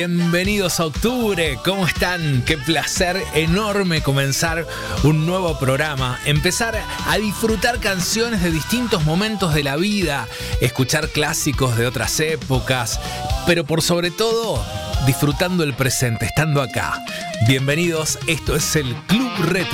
Bienvenidos a octubre, ¿cómo están? Qué placer enorme comenzar un nuevo programa, empezar a disfrutar canciones de distintos momentos de la vida, escuchar clásicos de otras épocas, pero por sobre todo disfrutando el presente, estando acá. Bienvenidos, esto es el Club Retro.